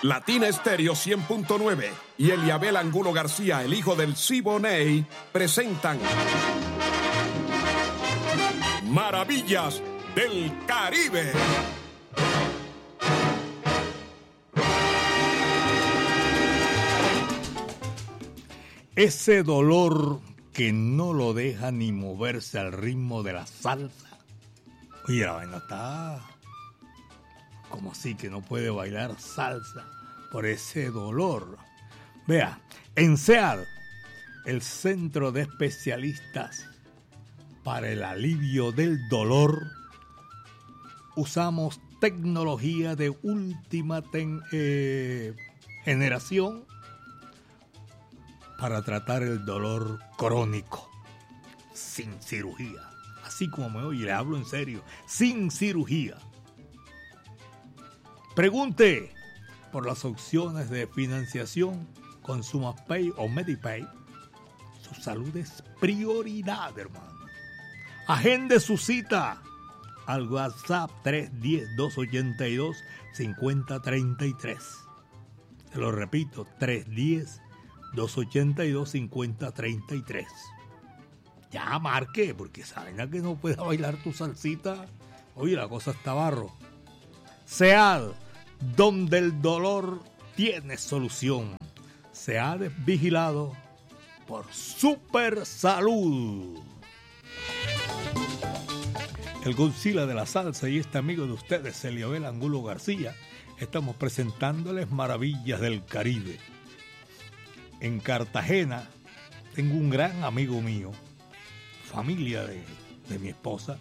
Latina Estéreo 100.9 y Eliabel Angulo García, el hijo del Siboney, presentan Maravillas del Caribe. Ese dolor que no lo deja ni moverse al ritmo de la salsa. Oye, la vaina está como así que no puede bailar salsa por ese dolor. Vea, en SEAD, el Centro de Especialistas para el Alivio del Dolor, usamos tecnología de última generación para tratar el dolor crónico, sin cirugía. Así como me oye, le hablo en serio, sin cirugía. Pregunte por las opciones de financiación con SumaPay o Medipay. Su salud es prioridad, hermano. Agende su cita al WhatsApp 310-282-5033. Se lo repito, 310-282-5033. Ya marque, porque saben a que no pueda bailar tu salsita. Oye, la cosa está barro. SEAD, donde el dolor tiene solución. SEAD es vigilado por Super Salud. El Godzilla de la salsa y este amigo de ustedes, Eliabel Angulo García, estamos presentándoles Maravillas del Caribe. En Cartagena tengo un gran amigo mío, familia de mi esposa,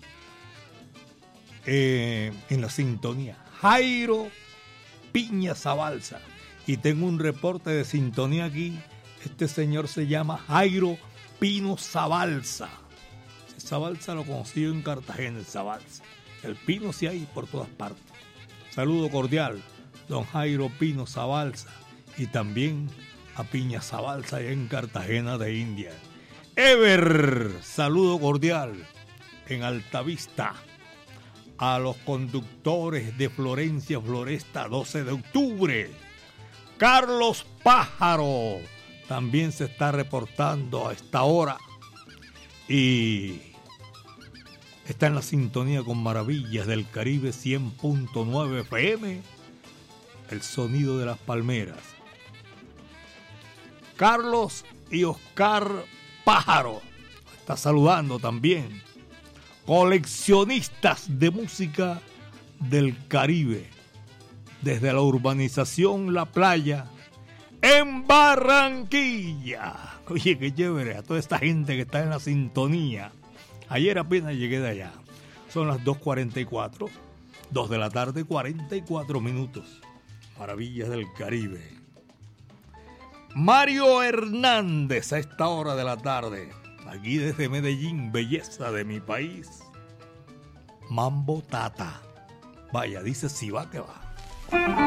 en la sintonía, Jairo Piña Zabalza. Y tengo un reporte de sintonía aquí. Este señor se llama Jairo Pino Zabalza. Zabalza lo conocí en Cartagena, el Zabalza. El Pino sí hay por todas partes. Saludo cordial, don Jairo Pino Zabalza. Y también a Piña Zabalza allá en Cartagena de India. Ever, saludo cordial en Altavista. A los conductores de Florencia Floresta 12 de octubre. Carlos Pájaro también se está reportando a esta hora y está en la sintonía con Maravillas del Caribe 100.9 FM, el sonido de las palmeras. Carlos y Oscar Pájaro está saludando también. Coleccionistas de música del Caribe, desde la urbanización La Playa, en Barranquilla. Oye, qué chévere, a toda esta gente que está en la sintonía. Ayer apenas llegué de allá. Son las 2:44, 2 de la tarde, 44 minutos. Maravillas del Caribe. Mario Hernández a esta hora de la tarde. Aquí desde Medellín, belleza de mi país. Mambo Tata. Vaya, dice si va que va.